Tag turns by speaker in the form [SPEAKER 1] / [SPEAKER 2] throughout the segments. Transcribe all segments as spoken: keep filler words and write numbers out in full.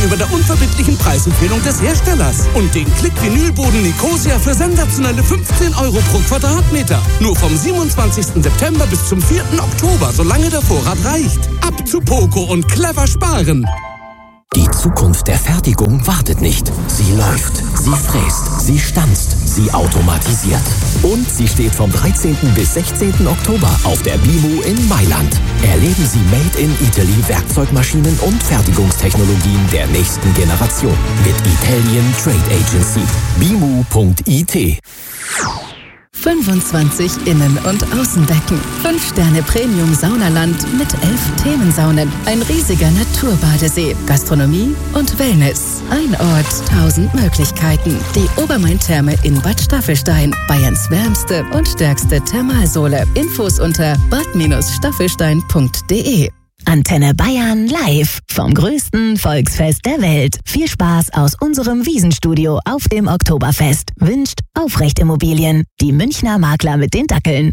[SPEAKER 1] gegenüber der unverbindlichen Preisempfehlung des Herstellers. Und den Klick-Vinylboden Nicosia für sensationelle fünfzehn Euro pro Quadratmeter. Nur vom siebenundzwanzigsten September bis zum vierten Oktober, solange der Vorrat reicht. Ab zu Poco und clever sparen.
[SPEAKER 2] Die Zukunft der Fertigung wartet nicht. Sie läuft, sie fräst, sie stanzt, sie automatisiert. Und sie steht vom dreizehnten bis sechzehnten Oktober auf der BIMU in Mailand. Erleben Sie Made in Italy Werkzeugmaschinen und Fertigungstechnologien der nächsten Generation mit Italian Trade Agency. bimu punkt I T.
[SPEAKER 3] fünfundzwanzig Innen- und Außenbecken. fünf Sterne Premium Saunaland mit elf Themensaunen. Ein riesiger Naturbadesee. Gastronomie und Wellness. Ein Ort, tausend Möglichkeiten. Die Obermain-Therme in Bad Staffelstein. Bayerns wärmste und stärkste Thermalsohle. Infos unter bad staffelstein punkt de.
[SPEAKER 4] Antenne Bayern live vom größten Volksfest der Welt. Viel Spaß aus unserem Wiesenstudio auf dem Oktoberfest. Wünscht Aufrecht Immobilien. Die Münchner Makler mit den Dackeln.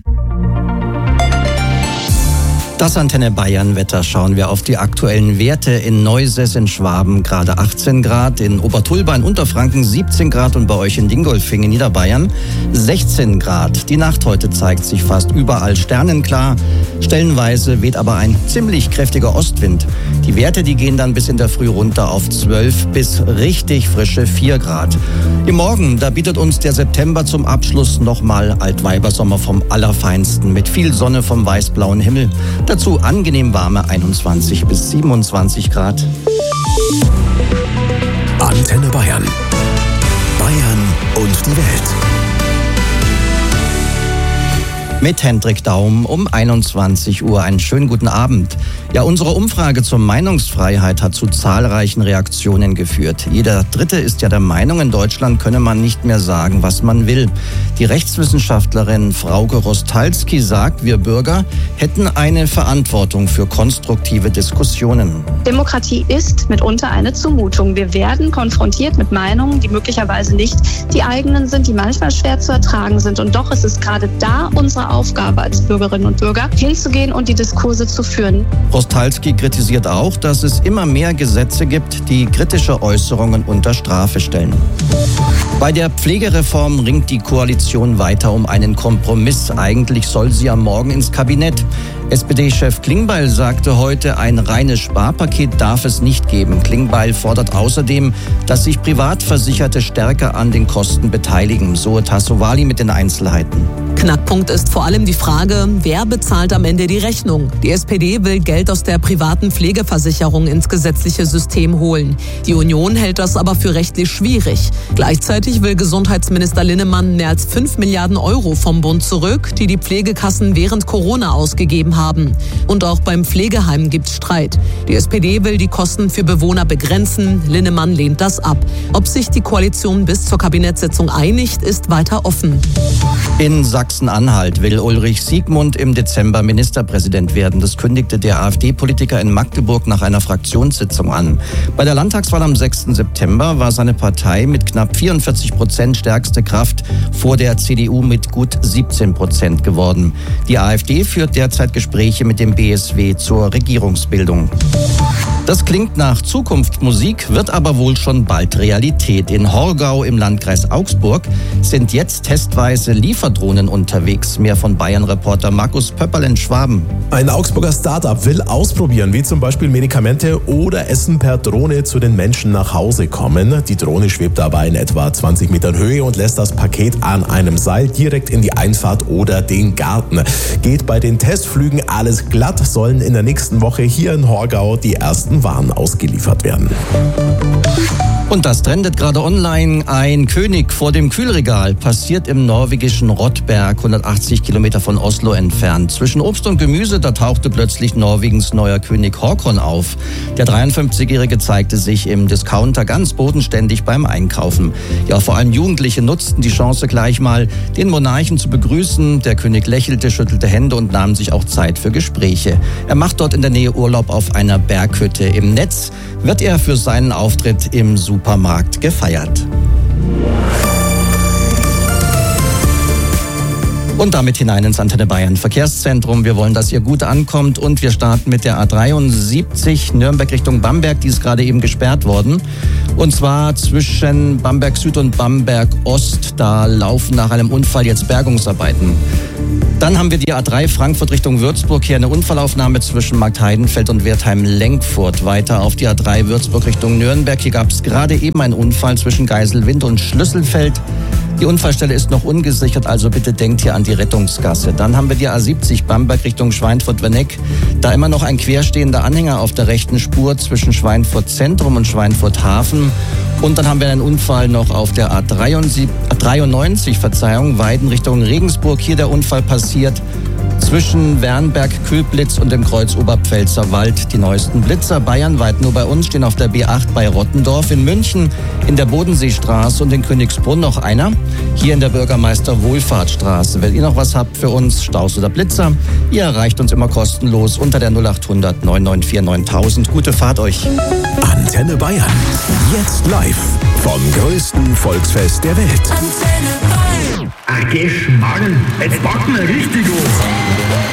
[SPEAKER 5] Das Antenne Bayern Wetter, schauen wir auf die aktuellen Werte. In Neuses in Schwaben gerade achtzehn Grad, in Obertulba in Unterfranken siebzehn Grad und bei euch in Dingolfing in Niederbayern sechzehn Grad. Die Nacht heute zeigt sich fast überall sternenklar. Stellenweise weht aber ein ziemlich kräftiger Ostwind. Die Werte, die gehen dann bis in der Früh runter auf zwölf bis richtig frische vier Grad. Im Morgen, da bietet uns der September zum Abschluss nochmal Altweibersommer vom Allerfeinsten mit viel Sonne vom weißblauen Himmel. Dazu angenehm warme einundzwanzig bis siebenundzwanzig Grad.
[SPEAKER 2] Antenne Bayern. Bayern und die Welt.
[SPEAKER 5] Mit Hendrik Daum um einundzwanzig Uhr. Einen schönen guten Abend. Ja, unsere Umfrage zur Meinungsfreiheit hat zu zahlreichen Reaktionen geführt. Jeder Dritte ist ja der Meinung, in Deutschland könne man nicht mehr sagen, was man will. Die Rechtswissenschaftlerin Frauke Rostalski sagt, wir Bürger hätten eine Verantwortung für konstruktive Diskussionen.
[SPEAKER 6] Demokratie ist mitunter eine Zumutung. Wir werden konfrontiert mit Meinungen, die möglicherweise nicht die eigenen sind, die manchmal schwer zu ertragen sind. Und doch ist es gerade da unsere Aufgabe als Bürgerinnen und Bürger, hinzugehen und die Diskurse zu führen.
[SPEAKER 5] Rostalski kritisiert auch, dass es immer mehr Gesetze gibt, die kritische Äußerungen unter Strafe stellen. Bei der Pflegereform ringt die Koalition weiter um einen Kompromiss. Eigentlich soll sie am Morgen ins Kabinett. S P D-Chef Klingbeil sagte heute, ein reines Sparpaket darf es nicht geben. Klingbeil fordert außerdem, dass sich Privatversicherte stärker an den Kosten beteiligen. So Tassovali mit den Einzelheiten.
[SPEAKER 7] Knackpunkt ist vor allem die Frage, wer bezahlt am Ende die Rechnung? Die S P D will Geld aus der privaten Pflegeversicherung ins gesetzliche System holen. Die Union hält das aber für rechtlich schwierig. Gleichzeitig will Gesundheitsminister Linnemann mehr als fünf Milliarden Euro vom Bund zurück, die die Pflegekassen während Corona ausgegeben haben. Und auch beim Pflegeheim gibt's Streit. Die S P D will die Kosten für Bewohner begrenzen. Linnemann lehnt das ab. Ob sich die Koalition bis zur Kabinettssitzung einigt, ist weiter offen.
[SPEAKER 5] In Sachsen-Anhalt will Ulrich Siegmund im Dezember Ministerpräsident werden. Das kündigte der AfD-Politiker in Magdeburg nach einer Fraktionssitzung an. Bei der Landtagswahl am sechsten September war seine Partei mit knapp vierundvierzig Prozent stärkste Kraft vor der C D U mit gut siebzehn Prozent geworden. Die AfD führt derzeit Gespräche mit dem B S W zur Regierungsbildung. Das klingt nach Zukunftsmusik, wird aber wohl schon bald Realität. In Horgau im Landkreis Augsburg sind jetzt testweise Lieferdrohnen unterwegs. Mehr von Bayern-Reporter Markus Pöpperl in Schwaben.
[SPEAKER 8] Ein Augsburger Start-up will ausprobieren, wie zum Beispiel Medikamente oder Essen per Drohne zu den Menschen nach Hause kommen. Die Drohne schwebt dabei in etwa zwanzig Metern Höhe und lässt das Paket an einem Seil direkt in die Einfahrt oder den Garten. Geht bei den Testflügen alles glatt, sollen in der nächsten Woche hier in Horgau die ersten Waren ausgeliefert werden.
[SPEAKER 5] Und das trendet gerade online. Ein König vor dem Kühlregal passiert im norwegischen Rottberg, hundertachtzig Kilometer von Oslo entfernt. Zwischen Obst und Gemüse, da tauchte plötzlich Norwegens neuer König Håkon auf. Der dreiundfünfzigjährige zeigte sich im Discounter ganz bodenständig beim Einkaufen. Ja, vor allem Jugendliche nutzten die Chance gleich mal, den Monarchen zu begrüßen. Der König lächelte, schüttelte Hände und nahm sich auch Zeit für Gespräche. Er macht dort in der Nähe Urlaub auf einer Berghütte. Im Netz wird er für seinen Auftritt im Supermarkt gefeiert. Und damit hinein ins Antenne Bayern Verkehrszentrum. Wir wollen, dass ihr gut ankommt und wir starten mit der A dreiundsiebzig Nürnberg Richtung Bamberg. Die ist gerade eben gesperrt worden. Und zwar zwischen Bamberg Süd und Bamberg Ost. Da laufen nach einem Unfall jetzt Bergungsarbeiten. Dann haben wir die A drei Frankfurt Richtung Würzburg. Hier eine Unfallaufnahme zwischen Marktheidenfeld und Wertheim-Lenkfurt. Weiter auf die A drei Würzburg Richtung Nürnberg. Hier gab es gerade eben einen Unfall zwischen Geiselwind und Schlüsselfeld. Die Unfallstelle ist noch ungesichert, also bitte denkt hier an die Rettungsgasse. Dann haben wir die A siebzig Bamberg Richtung Schweinfurt-Werneck. Da immer noch ein querstehender Anhänger auf der rechten Spur zwischen Schweinfurt Zentrum und Schweinfurt Hafen. Und dann haben wir einen Unfall noch auf der A dreiundneunzig, Verzeihung, Weiden Richtung Regensburg. Hier der Unfall passiert zwischen Wernberg, Kühlblitz und dem Kreuz Oberpfälzer Wald. Die neuesten Blitzer bayernweit nur bei uns stehen auf der B acht bei Rottendorf, in München, in der Bodenseestraße und in Königsbrunn noch einer. Hier in der Bürgermeister-Wohlfahrtsstraße. Wenn ihr noch was habt für uns, Staus oder Blitzer, ihr erreicht uns immer kostenlos unter der null achthundert neun neun vier neuntausend. Gute Fahrt euch.
[SPEAKER 9] Antenne Bayern. Jetzt live vom größten Volksfest der Welt.
[SPEAKER 10] Antenne Bayern. Ach, Geschmarrn, jetzt packen wir richtig hoch.